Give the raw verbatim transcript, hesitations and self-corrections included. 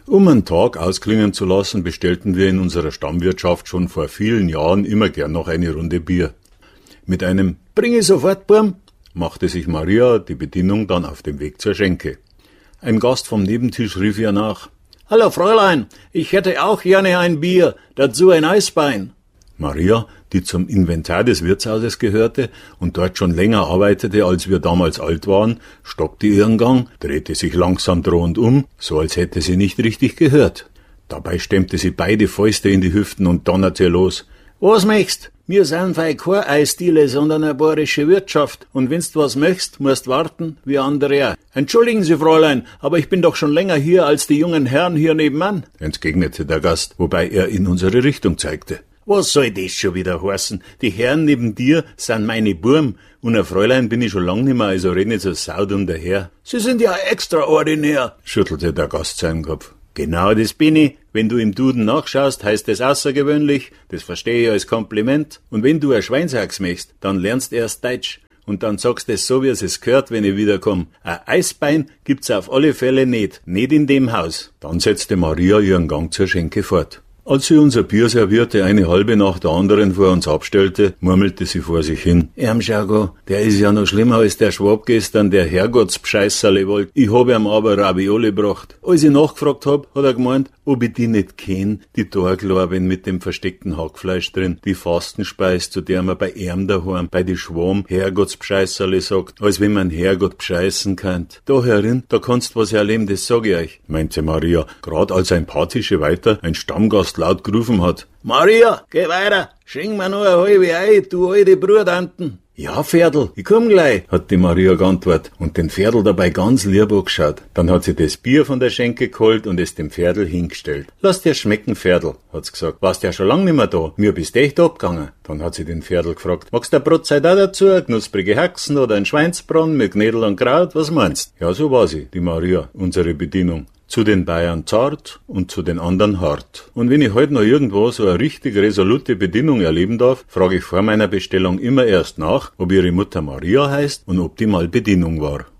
Um einen Tag ausklingen zu lassen, bestellten wir in unserer Stammwirtschaft schon vor vielen Jahren immer gern noch eine Runde Bier. Mit einem »Bring ich sofort, Burm«, machte sich Maria, die Bedienung, dann auf dem Weg zur Schenke. Ein Gast vom Nebentisch rief ihr nach: »Hallo Fräulein, ich hätte auch gerne ein Bier, dazu ein Eisbein.« Maria, die zum Inventar des Wirtshauses gehörte und dort schon länger arbeitete, als wir damals alt waren, stockte ihren Gang, drehte sich langsam drohend um, so als hätte sie nicht richtig gehört. Dabei stemmte sie beide Fäuste in die Hüften und donnerte los: »Was möchtst? Wir sind fei keine Eisdiele, sondern eine bayerische Wirtschaft. Und wenn's was möchtst, musst warten, wie andere auch. Entschuldigen Sie, Fräulein, aber ich bin doch schon länger hier als die jungen Herren hier nebenan«, entgegnete der Gast, wobei er in unsere Richtung zeigte. »Was soll das schon wieder heißen? Die Herren neben dir sind meine Burm, und ein Fräulein bin ich schon lang nimmer, also red nicht so saudumm daher.« »Sie sind ja extraordinär«, schüttelte der Gast seinen Kopf. »Genau das bin ich. Wenn du im Duden nachschaust, heißt das außergewöhnlich, das verstehe ich als Kompliment. Und wenn du ein Schweinshax möchtest, dann lernst erst Deutsch. Und dann sagst es so, wie es es gehört, wenn ich wiederkomme. Ein Eisbein gibt's auf alle Fälle nicht. Nicht in dem Haus.« Dann setzte Maria ihren Gang zur Schenke fort. Als sie unser Bier servierte, eine halbe nach der anderen vor uns abstellte, murmelte sie vor sich hin: »Erm Schago, der ist ja noch schlimmer als der Schwab gestern, der Herrgottsbscheißerle wollt. Ich hab ihm aber Ravioli gebracht. Als ich nachgefragt hab, hat er gemeint, ob ich die nicht kenn, die Torglabin mit dem versteckten Hackfleisch drin, die Fastenspeis, zu der man bei ihm daheim, bei die Schwam, Herrgottsbscheißerle sagt, als wenn man Herrgott bscheißen könnt. Da herin, da kannst was erleben, das sag ich euch«, meinte Maria, grad als ein paar Tische weiter ein Stammgast laut gerufen hat: »Maria, geh weiter, schenk mir noch eine halbe Ei, du alte Brudanten.« »Ja, Pferdl, ich komm gleich«, hat die Maria geantwortet und den Pferdl dabei ganz lieb angeschaut. Dann hat sie das Bier von der Schenke geholt und es dem Pferdl hingestellt. »Lass dir schmecken, Pferdl«, hat's gesagt. »Warst ja schon lang nimmer da, mir bist echt abgegangen.« Dann hat sie den Pferdl gefragt: »Magst du eine Brotzeit auch dazu, knusprige Haxen oder ein Schweinsbraten mit Knädel und Kraut, was meinst?« Ja, so war sie, die Maria, unsere Bedienung. Zu den Bayern zart und zu den anderen hart. Und wenn ich heute noch irgendwo so eine richtig resolute Bedienung erleben darf, frage ich vor meiner Bestellung immer erst nach, ob ihre Mutter Maria heißt und ob die mal Bedienung war.